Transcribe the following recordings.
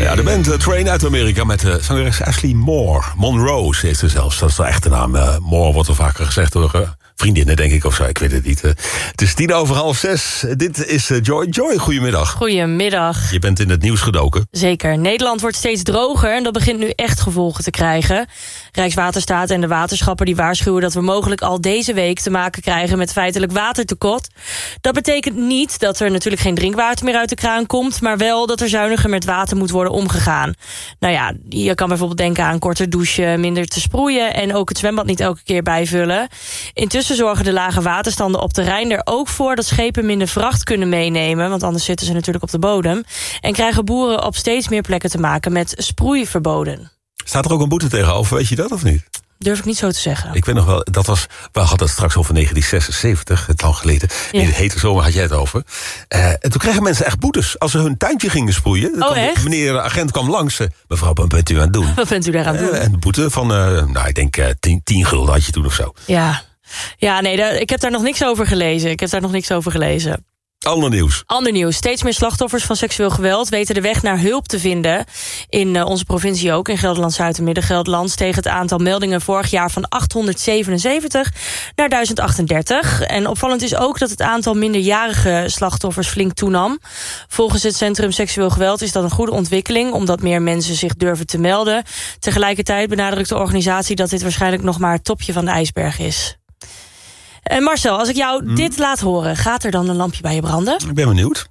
Ja, de band Train uit Amerika met zangeres Ashley Moore. Monroe is ze zelfs. Dat is de echte naam. Moore wordt er vaker gezegd door vriendinnen, denk ik, of zo. Ik weet het niet. Het is 5:10. Dit is Joy. Joy, goedemiddag. Goedemiddag. Je bent in het nieuws gedoken. Zeker. Nederland wordt steeds droger en dat begint nu echt gevolgen te krijgen. Rijkswaterstaat en de waterschappen die waarschuwen dat we mogelijk al deze week te maken krijgen met feitelijk watertekort. Dat betekent niet dat er natuurlijk geen drinkwater meer uit de kraan komt, maar wel dat er zuiniger met water moet worden omgegaan. Nou ja, je kan bijvoorbeeld denken aan korter douchen, minder te sproeien en ook het zwembad niet elke keer bijvullen. Intussen zorgen de lage waterstanden op de Rijn er ook voor dat schepen minder vracht kunnen meenemen, want anders zitten ze natuurlijk op de bodem. En krijgen boeren op steeds meer plekken te maken met sproeiverboden. Staat er ook een boete tegenover, weet je dat of niet? Durf ik niet zo te zeggen. Ik weet nog wel, we hadden het straks over 1976, het lang geleden. Ja. In de hete zomer had jij het over. En toen kregen mensen echt boetes als ze hun tuintje gingen sproeien. Dan echt? Meneer de agent kwam langs. Mevrouw, wat bent u aan het doen? Wat bent u daar aan het doen? En de boete van, ik denk 10 gulden had je toen of zo. Ja, nee, ik heb daar nog niks over gelezen. Ander nieuws. Steeds meer slachtoffers van seksueel geweld weten de weg naar hulp te vinden. In onze provincie ook, in Gelderland-Zuid en Midden-Gelderland steeg het aantal meldingen vorig jaar van 877 naar 1038. En opvallend is ook dat het aantal minderjarige slachtoffers flink toenam. Volgens het Centrum Seksueel Geweld is dat een goede ontwikkeling, omdat meer mensen zich durven te melden. Tegelijkertijd benadrukt de organisatie dat dit waarschijnlijk nog maar het topje van de ijsberg is. En Marcel, als ik jou dit laat horen, gaat er dan een lampje bij je branden? Ik ben benieuwd.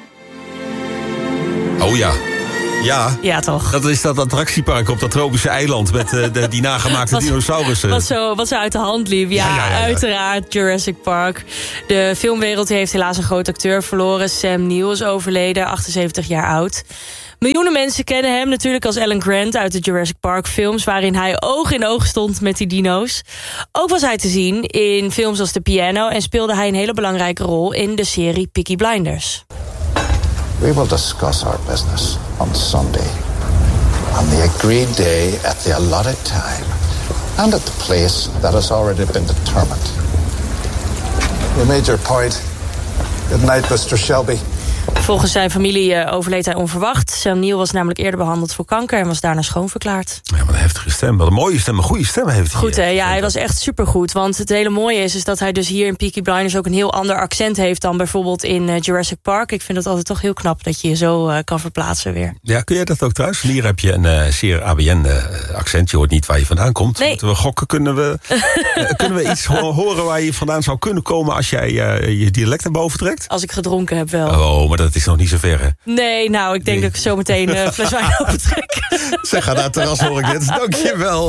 Oh ja. Ja, toch? Dat is dat attractiepark op dat tropische eiland met die nagemaakte dinosaurussen. Wat zo uit de hand liep. Ja, uiteraard Jurassic Park. De filmwereld heeft helaas een groot acteur verloren. Sam Neill is overleden, 78 jaar oud. Miljoenen mensen kennen hem natuurlijk als Alan Grant uit de Jurassic Park films, waarin hij oog in oog stond met die dino's. Ook was hij te zien in films als The Piano en speelde hij een hele belangrijke rol in de serie Peaky Blinders. We will discuss our business on Sunday, on the agreed day at the allotted time, and at the place that has already been determined. You made your point. Good night, Mr. Shelby. Volgens zijn familie overleed hij onverwacht. Sam Neill was namelijk eerder behandeld voor kanker en was daarna schoonverklaard. Ja, maar een heftige stem. Wat een mooie stem, een goede stem heeft hij. Goed, hè? Ja, hij was echt supergoed. Want het hele mooie is dat hij dus hier in Peaky Blinders ook een heel ander accent heeft dan bijvoorbeeld in Jurassic Park. Ik vind het altijd toch heel knap dat je je zo kan verplaatsen weer. Ja, kun jij dat ook trouwens? Hier heb je een zeer ABN-accent. Je hoort niet waar je vandaan komt. Nee. Moeten we gokken? Kunnen we iets horen waar je vandaan zou kunnen komen als jij je dialect naar boven trekt? Als ik gedronken heb wel. Oh, maar dat is nog niet zo ver, hè? Nee, nou, ik denk dat ik zo meteen een fles wijn opentrek. Zeg, ga naar het terras, hoor ik dit. Dank je wel.